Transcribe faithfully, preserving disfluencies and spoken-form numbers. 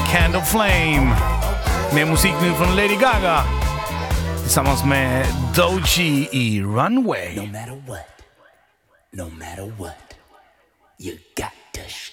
Candle Flame. Mer musik nu från Lady Gaga tillsammans med Doechii i Runway. No matter what, no matter what, you got